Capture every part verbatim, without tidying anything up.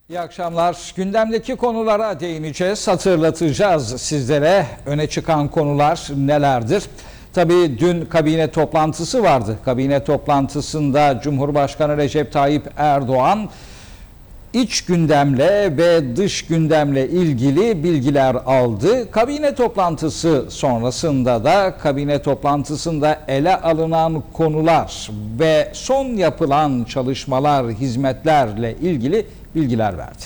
İyi akşamlar. Gündemdeki konulara değineceğiz, hatırlatacağız sizlere. Öne çıkan konular nelerdir? Tabii dün kabine toplantısı vardı. Kabine toplantısında Cumhurbaşkanı Recep Tayyip Erdoğan iç gündemle ve dış gündemle ilgili bilgiler aldı. Kabine toplantısı sonrasında da kabine toplantısında ele alınan konular ve son yapılan çalışmalar, hizmetlerle ilgili bilgiler verdi.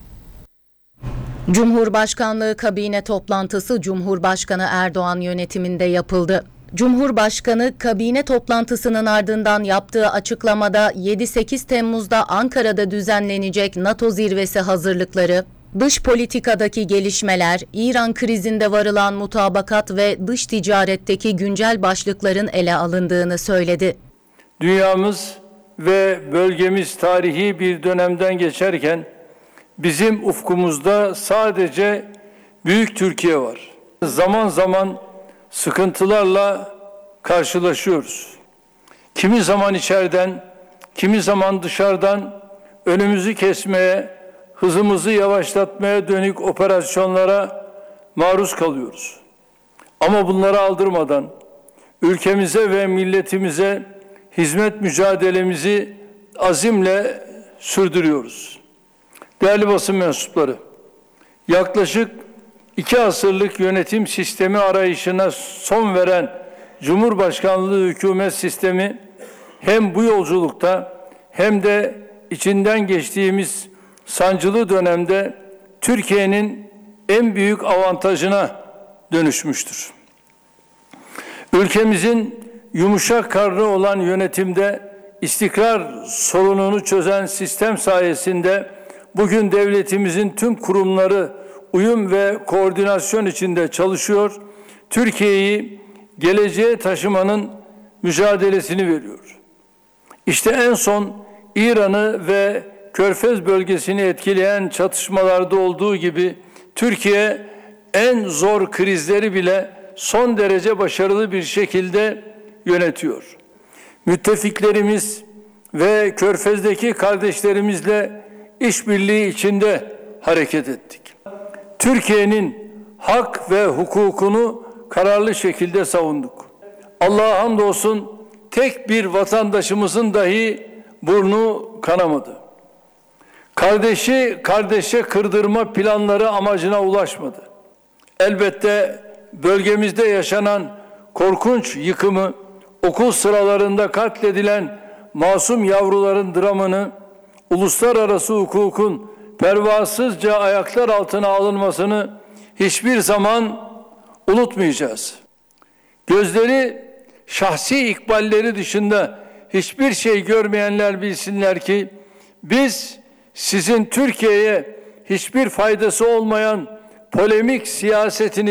Cumhurbaşkanlığı kabine toplantısı Cumhurbaşkanı Erdoğan yönetiminde yapıldı. Cumhurbaşkanı kabine toplantısının ardından yaptığı açıklamada yedi sekiz Temmuz'da Ankara'da düzenlenecek NATO zirvesi hazırlıkları, dış politikadaki gelişmeler, İran krizinde varılan mutabakat ve dış ticaretteki güncel başlıkların ele alındığını söyledi. Dünyamız ve bölgemiz tarihi bir dönemden geçerken bizim ufkumuzda sadece büyük Türkiye var. Zaman zaman sıkıntılarla karşılaşıyoruz. Kimi zaman içeriden, kimi zaman dışarıdan önümüzü kesmeye, hızımızı yavaşlatmaya dönük operasyonlara maruz kalıyoruz. Ama bunları aldırmadan ülkemize ve milletimize hizmet mücadelemizi azimle sürdürüyoruz. Değerli basın mensupları, yaklaşık iki asırlık yönetim sistemi arayışına son veren Cumhurbaşkanlığı hükümet sistemi hem bu yolculukta hem de içinden geçtiğimiz sancılı dönemde Türkiye'nin en büyük avantajına dönüşmüştür. Ülkemizin yumuşak karnı olan yönetimde istikrar sorununu çözen sistem sayesinde bugün devletimizin tüm kurumları uyum ve koordinasyon içinde çalışıyor, Türkiye'yi geleceğe taşımanın mücadelesini veriyor. İşte en son İran'ı ve Körfez bölgesini etkileyen çatışmalarda olduğu gibi Türkiye en zor krizleri bile son derece başarılı bir şekilde yönetiyor. Müttefiklerimiz ve Körfez'deki kardeşlerimizle işbirliği içinde hareket ettik. Türkiye'nin hak ve hukukunu kararlı şekilde savunduk. Allah'a hamdolsun tek bir vatandaşımızın dahi burnu kanamadı. Kardeşi kardeşe kırdırma planları amacına ulaşmadı. Elbette bölgemizde yaşanan korkunç yıkımı, okul sıralarında katledilen masum yavruların dramını, uluslararası hukukun pervasızca ayaklar altına alınmasını hiçbir zaman unutmayacağız. Gözleri şahsi ikballeri dışında hiçbir şey görmeyenler bilsinler ki biz sizin Türkiye'ye hiçbir faydası olmayan polemik siyasetini